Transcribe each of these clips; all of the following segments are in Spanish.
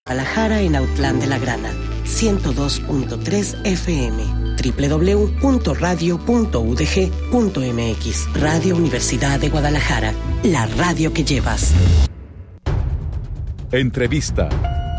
Guadalajara en Autlán de la Grana, 102.3 FM, www.radio.udg.mx. Radio Universidad de Guadalajara, la radio que llevas. Entrevista.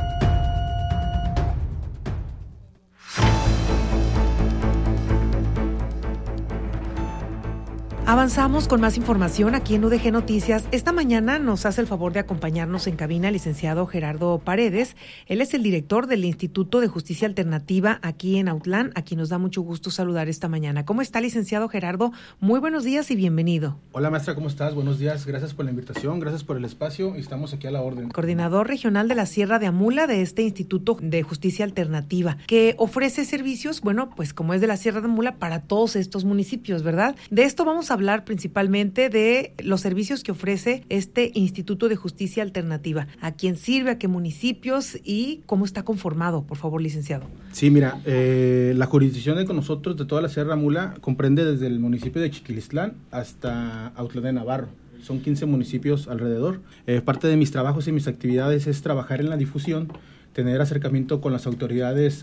Avanzamos con más información aquí en UDG Noticias. Esta mañana nos hace el favor de acompañarnos en cabina el licenciado Gerardo Paredes. Él es el director del Instituto de Justicia Alternativa aquí en Autlán, a quien nos da mucho gusto saludar esta mañana. ¿Cómo está, licenciado Gerardo? Muy buenos días y bienvenido. Hola, maestra, ¿cómo estás? Buenos días, gracias por la invitación, gracias por el espacio y estamos aquí a la orden. Coordinador regional de la Sierra de Amula de este Instituto de Justicia Alternativa, que ofrece servicios, bueno, pues como es de la Sierra de Amula, para todos estos municipios, ¿verdad? De esto vamos a hablar principalmente de los servicios que ofrece este Instituto de Justicia Alternativa. ¿A quién sirve, a qué municipios y cómo está conformado? Por favor, licenciado. Sí, mira, la jurisdicción con nosotros de toda la Sierra Amula comprende desde el municipio de Chiquilistlán hasta Autlán de Navarro. Son 15 municipios alrededor. Parte de mis trabajos y mis actividades es trabajar en la difusión, tener acercamiento con las autoridades,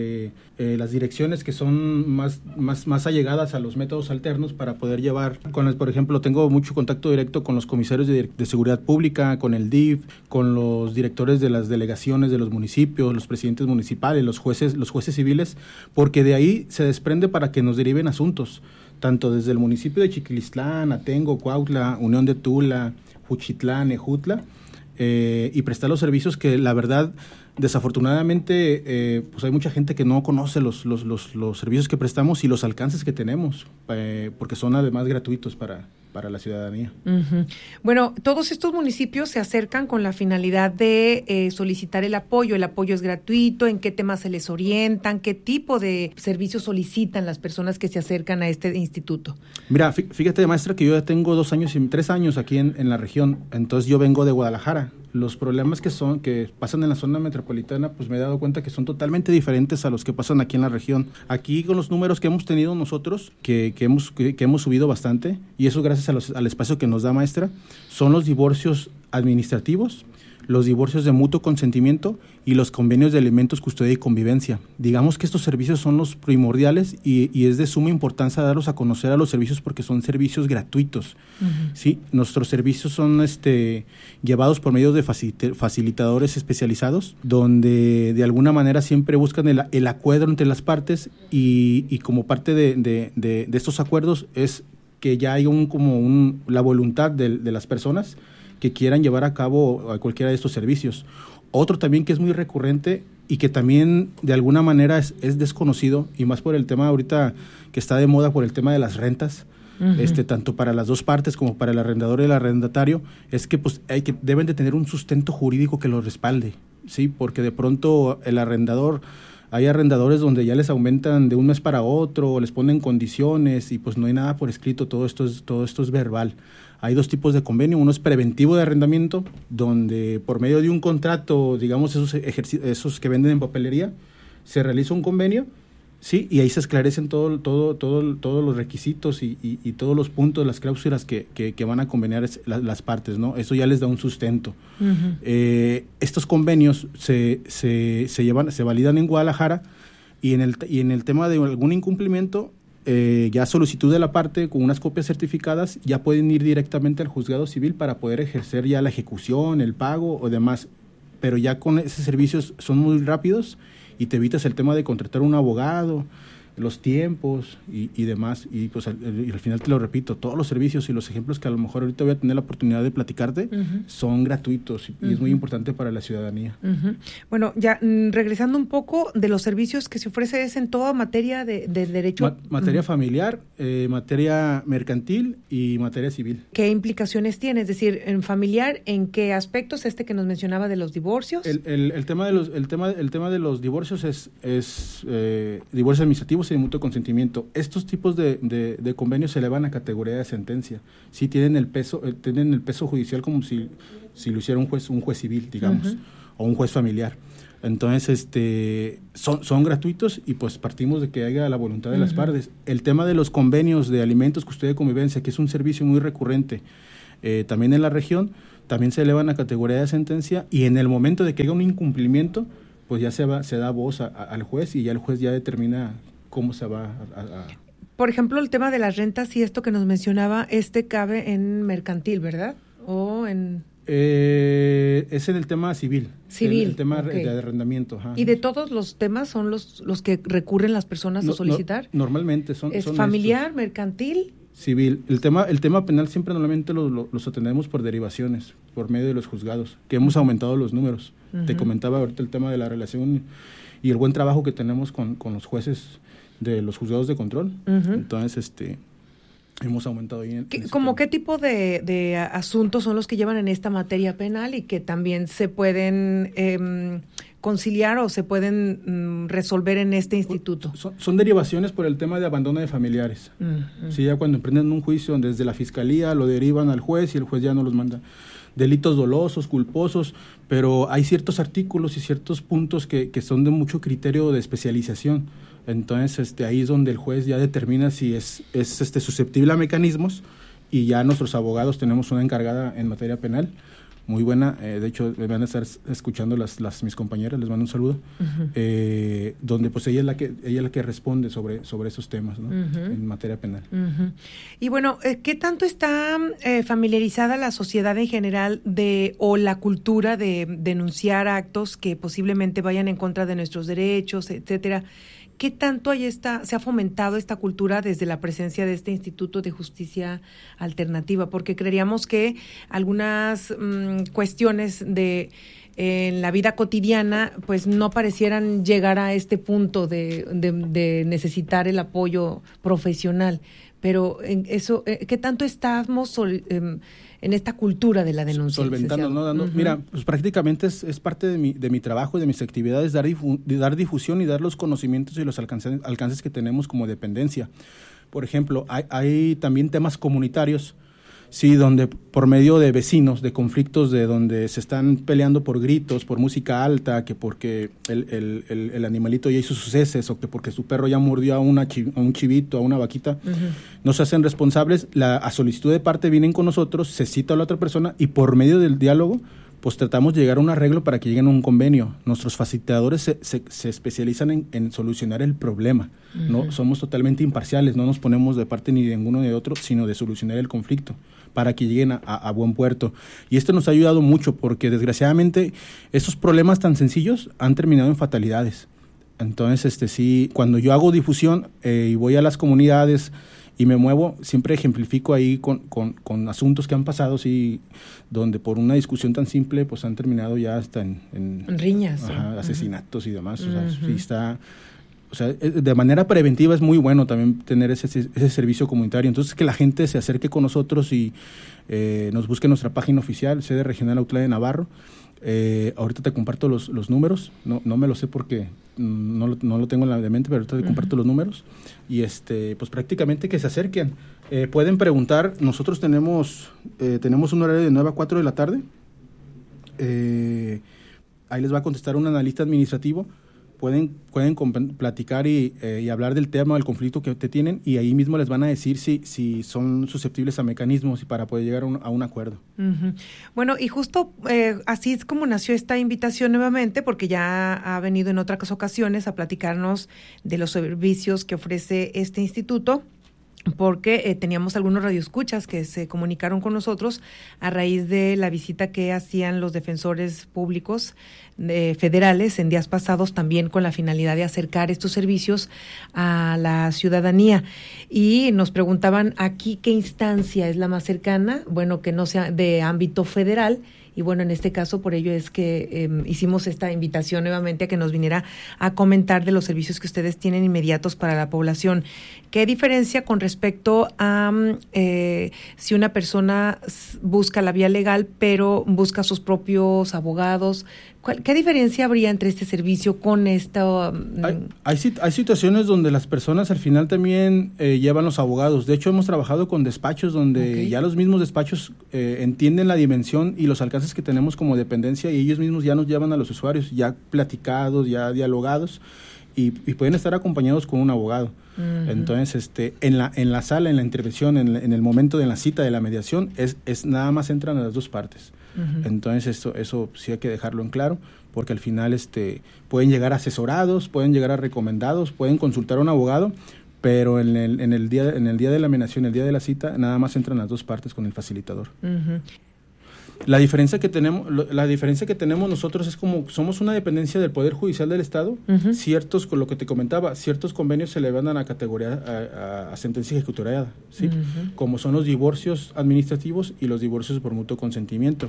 las direcciones que son más allegadas a los métodos alternos para poder llevar, por ejemplo, tengo mucho contacto directo con los comisarios de seguridad pública, con el DIF, con los directores de las delegaciones de los municipios, los presidentes municipales, los jueces civiles, porque de ahí se desprende para que nos deriven asuntos, tanto desde el municipio de Chiquilistlán, Atengo, Cuautla, Unión de Tula, Juchitlán, Ejutla, y prestar los servicios que la verdad desafortunadamente pues hay mucha gente que no conoce los servicios que prestamos y los alcances que tenemos, porque son además gratuitos para la ciudadanía. Uh-huh. Bueno, todos estos municipios se acercan con la finalidad de solicitar el apoyo. El apoyo es gratuito. ¿En qué temas se les orientan? ¿Qué tipo de servicios solicitan las personas que se acercan a este instituto? Mira, fíjate, maestra, que yo ya tengo 3 años aquí en la región. Entonces yo vengo de Guadalajara. Los problemas que pasan en la zona metropolitana, pues me he dado cuenta que son totalmente diferentes a los que pasan aquí en la región. Aquí con los números que hemos tenido nosotros, que hemos subido bastante, y eso gracias al espacio que nos da, maestra, son los divorcios administrativos, los divorcios de mutuo consentimiento y los convenios de alimentos, custodia y convivencia. Digamos que estos servicios son los primordiales y es de suma importancia darlos a conocer a los servicios porque son servicios gratuitos. Uh-huh. Sí, nuestros servicios son llevados por medio de facilitadores especializados, donde de alguna manera siempre buscan el acuerdo entre las partes y como parte de estos acuerdos es que ya hay la voluntad de las personas que quieran llevar a cabo a cualquiera de estos servicios. Otro también que es muy recurrente y que también de alguna manera es desconocido, y más por el tema ahorita que está de moda, por el tema de las rentas, uh-huh. Tanto para las dos partes como para el arrendador y el arrendatario, es que pues deben de tener un sustento jurídico que los respalde, ¿sí? Porque de pronto hay arrendadores donde ya les aumentan de un mes para otro, les ponen condiciones y pues no hay nada por escrito, todo esto es verbal. Hay 2 tipos de convenio, uno es preventivo de arrendamiento, donde por medio de un contrato, digamos esos que venden en papelería, se realiza un convenio, sí, y ahí se esclarecen todos los requisitos y todos los puntos, las cláusulas que van a conveniar las partes, ¿no? Eso ya les da un sustento. Uh-huh. Estos convenios se validan en Guadalajara y en el tema de algún incumplimiento, ya solicitud de la parte con unas copias certificadas, ya pueden ir directamente al juzgado civil para poder ejercer ya la ejecución, el pago o demás, pero ya con esos servicios son muy rápidos y te evitas el tema de contratar un abogado, los tiempos y demás, y pues al final te lo repito, todos los servicios y los ejemplos que a lo mejor ahorita voy a tener la oportunidad de platicarte, uh-huh. son gratuitos y es muy importante para la ciudadanía. Uh-huh. Bueno, ya regresando un poco de los servicios que se ofrece, es en toda materia de derecho. Materia uh-huh. familiar, materia mercantil y materia civil. ¿Qué implicaciones tiene? Es decir, en familiar, ¿en qué aspectos que nos mencionaba de los divorcios? El tema de los divorcios es divorcios administrativos y de mutuo consentimiento. Estos tipos de convenios se elevan a categoría de sentencia. Sí tienen el peso judicial como si lo hiciera un juez civil, digamos, uh-huh. o un juez familiar. Entonces, son gratuitos y pues partimos de que haya la voluntad de uh-huh. las partes. El tema de los convenios de alimentos, custodia y convivencia, que es un servicio muy recurrente también en la región, también se elevan a categoría de sentencia, y en el momento de que haya un incumplimiento, pues ya se da voz al juez, y ya el juez ya determina cómo se va a... Por ejemplo, el tema de las rentas y esto que nos mencionaba, cabe en mercantil, ¿verdad? O en... es en el tema civil. El tema de arrendamiento. Ajá. ¿Y de todos los temas son los que recurren las personas a solicitar? Normalmente son familiar, estos. Mercantil. Civil. El tema penal siempre normalmente los atendemos por derivaciones, por medio de los juzgados, que hemos aumentado los números. Uh-huh. Te comentaba ahorita el tema de la relación y el buen trabajo que tenemos con los jueces de los juzgados de control. Uh-huh. Entonces, hemos aumentado ahí. ¿Cómo qué tipo de asuntos son los que llevan en esta materia penal y que también se pueden conciliar o se pueden resolver en este instituto? Son derivaciones por el tema de abandono de familiares. Uh-huh. Sí, ya cuando emprenden un juicio desde la fiscalía lo derivan al juez y el juez ya no los manda. Delitos dolosos, culposos, pero hay ciertos artículos y ciertos puntos que son de mucho criterio de especialización. Entonces, ahí es donde el juez ya determina si es susceptible a mecanismos, y ya nosotros abogados tenemos una encargada en materia penal, muy buena, de hecho me van a estar escuchando mis compañeras, les mando un saludo, uh-huh. Donde pues ella es la que responde sobre esos temas, ¿no? Uh-huh. En materia penal. Uh-huh. Y bueno, ¿qué tanto está familiarizada la sociedad en general o la cultura de denunciar actos que posiblemente vayan en contra de nuestros derechos, etcétera? ¿Qué tanto se ha fomentado esta cultura desde la presencia de este Instituto de Justicia Alternativa? Porque creeríamos que algunas cuestiones en la vida cotidiana pues no parecieran llegar a este punto de necesitar el apoyo profesional. Pero en eso, ¿qué tanto estamos en esta cultura de la denuncia? Solventando, ¿no? Uh-huh. Mira, pues prácticamente es parte de mi trabajo y de mis actividades dar difusión y dar los conocimientos y los alcances que tenemos como dependencia. Por ejemplo, hay también temas comunitarios, sí, donde por medio de vecinos, de conflictos de donde se están peleando por gritos, por música alta, que porque el animalito ya hizo sus heces, o que porque su perro ya mordió a un chivito, a una vaquita, uh-huh. No se hacen responsables, a solicitud de parte vienen con nosotros, se cita a la otra persona y por medio del diálogo pues tratamos de llegar a un arreglo para que lleguen a un convenio. Nuestros facilitadores se especializan en solucionar el problema. Uh-huh. No somos totalmente imparciales, no nos ponemos de parte ni de ninguno ni de otro, sino de solucionar el conflicto para que lleguen a buen puerto. Y esto nos ha ayudado mucho porque desgraciadamente estos problemas tan sencillos han terminado en fatalidades. Entonces, sí, cuando yo hago difusión y voy a las comunidades y me muevo, siempre ejemplifico ahí con asuntos que han pasado, sí, donde por una discusión tan simple pues han terminado ya hasta en riñas, ajá, asesinatos, uh-huh. Y demás. O sea, uh-huh. Sí está, o sea, de manera preventiva es muy bueno también tener ese servicio comunitario. Entonces, que la gente se acerque con nosotros y nos busque en nuestra página oficial, sede regional Autla de Navarro. Ahorita te comparto los números, no me lo sé porque no lo tengo en la mente, pero ahorita te comparto los números y pues prácticamente que se acerquen. Pueden preguntar, nosotros tenemos un horario de 9 a 4 de la tarde, ahí les va a contestar un analista administrativo. Pueden platicar y hablar del tema, del conflicto que te tienen, y ahí mismo les van a decir si son susceptibles a mecanismos y para poder llegar a un acuerdo. Uh-huh. Bueno, y justo así es como nació esta invitación nuevamente, porque ya ha venido en otras ocasiones a platicarnos de los servicios que ofrece este instituto, porque teníamos algunos radioescuchas que se comunicaron con nosotros a raíz de la visita que hacían los defensores públicos federales en días pasados, también con la finalidad de acercar estos servicios a la ciudadanía. Y nos preguntaban aquí qué instancia es la más cercana, bueno, que no sea de ámbito federal. Y bueno, en este caso, por ello es que hicimos esta invitación nuevamente a que nos viniera a comentar de los servicios que ustedes tienen inmediatos para la población. ¿Qué diferencia con respecto a si una persona busca la vía legal, pero busca sus propios abogados? ¿Qué diferencia habría entre este servicio con esta? Hay situaciones donde las personas al final también llevan los abogados. De hecho, hemos trabajado con despachos donde ya los mismos despachos entienden la dimensión y los alcances que tenemos como dependencia, y ellos mismos ya nos llevan a los usuarios ya platicados, ya dialogados, y pueden estar acompañados con un abogado. Uh-huh. Entonces, en la sala, en la intervención, en el momento de la cita de la mediación, es nada más entran a las dos partes. Uh-huh. Entonces eso sí hay que dejarlo en claro, porque al final pueden llegar asesorados, pueden llegar a recomendados, pueden consultar a un abogado, pero en el día de la mediación, el día de la cita, nada más entran las dos partes con el facilitador. Uh-huh. La diferencia que tenemos nosotros es como somos una dependencia del Poder Judicial del Estado, uh-huh. Con lo que te comentaba, ciertos convenios se levantan a categoría a sentencia ejecutoriada, ¿sí? Uh-huh. Como son los divorcios administrativos y los divorcios por mutuo consentimiento.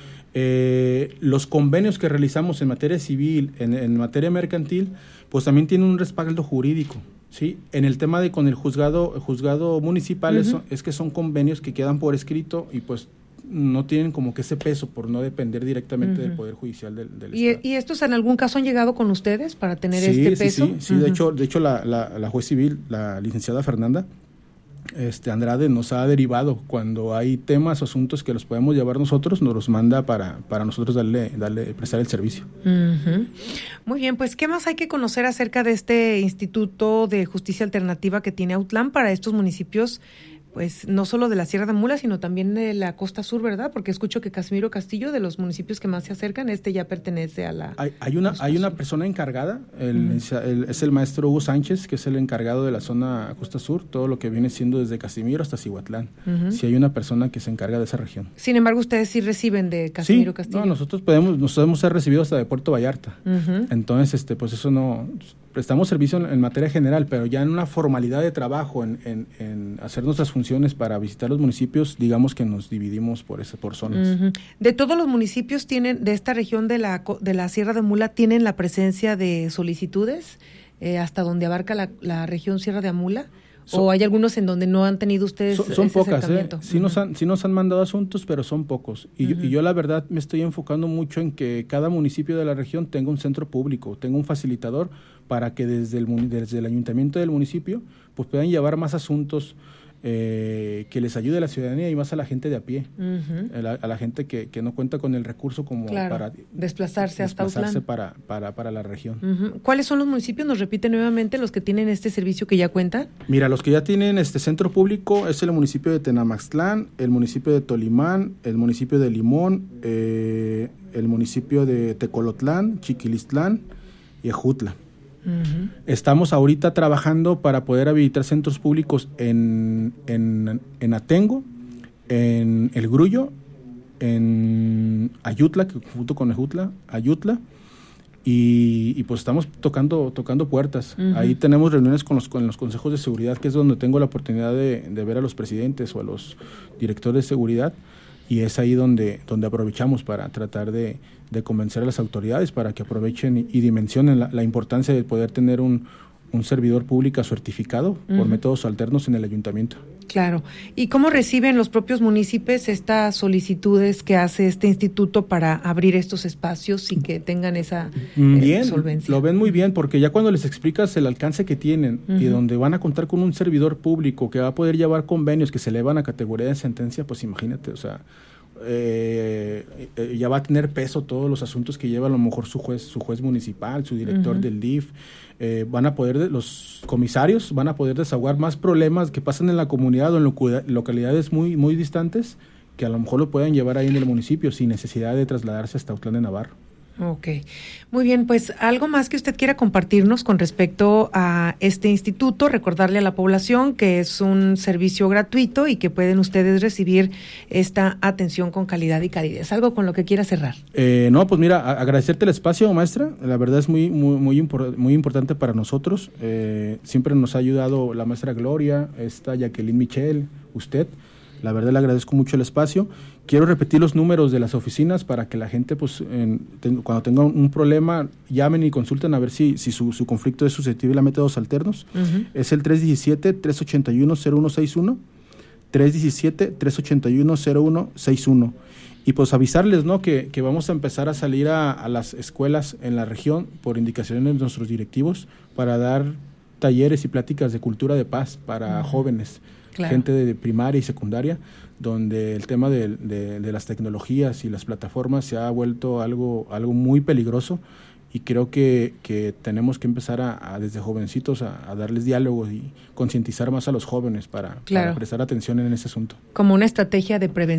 Los convenios que realizamos en materia civil, en materia mercantil, pues también tienen un respaldo jurídico, ¿sí? En el tema con el juzgado municipal, uh-huh. es que son convenios que quedan por escrito y pues no tienen como que ese peso por no depender directamente uh-huh. del Poder Judicial del Estado. ¿Y estos en algún caso han llegado con ustedes para tener este peso? Sí. Uh-huh. De hecho la juez civil, la licenciada Fernanda Andrade, nos ha derivado cuando hay temas o asuntos que los podemos llevar nosotros, nos los manda para nosotros prestar el servicio. Uh-huh. Muy bien, pues ¿qué más hay que conocer acerca de este Instituto de Justicia Alternativa que tiene Autlán para estos municipios? Pues no solo de la Sierra de Amula, sino también de la Costa Sur, ¿verdad? Porque escucho que Casimiro Castillo, de los municipios que más se acercan, ya pertenece a la... Hay una persona encargada, es el maestro Hugo Sánchez, que es el encargado de la zona Costa Sur, todo lo que viene siendo desde Casimiro hasta Cihuatlán. Uh-huh. Sí hay una persona que se encarga de esa región. Sin embargo, ustedes sí reciben de Casimiro Castillo. No, nosotros podemos ser recibidos hasta de Puerto Vallarta. Uh-huh. Entonces, pues eso no... Prestamos servicio en materia general, pero ya en una formalidad de trabajo, en hacer nuestras funciones para visitar los municipios, digamos que nos dividimos por zonas. Uh-huh. De todos los municipios de esta región de la Sierra de Amula, ¿tienen la presencia de solicitudes hasta donde abarca la región Sierra de Amula? ¿O hay algunos en donde no han tenido ustedes son ese pocas, acercamiento? Sí, uh-huh. nos han mandado asuntos, pero son pocos. Y, uh-huh. yo la verdad me estoy enfocando mucho en que cada municipio de la región tenga un centro público, tenga un facilitador para que desde el ayuntamiento del municipio pues puedan llevar más asuntos que les ayude a la ciudadanía y más a la gente de a pie, uh-huh. a la gente que no cuenta con el recurso como para desplazarse hasta Autlán para la región. Uh-huh. ¿Cuáles son los municipios? ¿Nos repite nuevamente los que tienen este servicio que ya cuentan? Mira, los que ya tienen este centro público es el municipio de Tenamaxtlán, el municipio de Tolimán, el municipio de Limón, el municipio de Tecolotlán, Chiquilistlán y Ejutla. Uh-huh. Estamos ahorita trabajando para poder habilitar centros públicos en Atengo, en El Grullo, en Ayutla, que junto con Ejutla, Ayutla, y pues estamos tocando puertas. Uh-huh. Ahí tenemos reuniones con los consejos de seguridad, que es donde tengo la oportunidad de ver a los presidentes o a los directores de seguridad, y es ahí donde aprovechamos para tratar de convencer a las autoridades para que aprovechen y dimensionen la importancia de poder tener un servidor público certificado uh-huh. por métodos alternos en el ayuntamiento. Claro. ¿Y cómo reciben los propios municipios estas solicitudes que hace este instituto para abrir estos espacios y que tengan esa solvencia? Lo ven muy bien, porque ya cuando les explicas el alcance que tienen uh-huh. y donde van a contar con un servidor público que va a poder llevar convenios que se elevan a categoría de sentencia, pues imagínate, o sea, ya va a tener peso todos los asuntos que lleva a lo mejor su juez municipal, su director uh-huh. del DIF. Van a poder, los comisarios van a poder desahogar más problemas que pasan en la comunidad o en localidades muy, muy distantes, que a lo mejor lo puedan llevar ahí en el municipio sin necesidad de trasladarse hasta Autlán de Navarro. Ok, muy bien, pues algo más que usted quiera compartirnos con respecto a este instituto, recordarle a la población que es un servicio gratuito y que pueden ustedes recibir esta atención con calidad y calidez. ¿Algo con lo que quiera cerrar? No, pues mira, agradecerte el espacio, maestra, la verdad es muy importante para nosotros, siempre nos ha ayudado la maestra Gloria, Jacqueline Michel, usted. La verdad le agradezco mucho el espacio. Quiero repetir los números de las oficinas para que la gente, pues, cuando tenga un problema, llamen y consulten a ver si su conflicto es susceptible a métodos alternos. Uh-huh. Es el 317-381-0161, 317-381-0161. Y pues avisarles, ¿no?, que vamos a empezar a salir a las escuelas en la región por indicaciones de nuestros directivos para dar talleres y pláticas de cultura de paz para uh-huh. jóvenes. Claro. Gente de primaria y secundaria, donde el tema de las tecnologías y las plataformas se ha vuelto algo muy peligroso, y creo que tenemos que empezar desde jovencitos a darles diálogos y concientizar más a los jóvenes para prestar atención en ese asunto. Como una estrategia de prevención.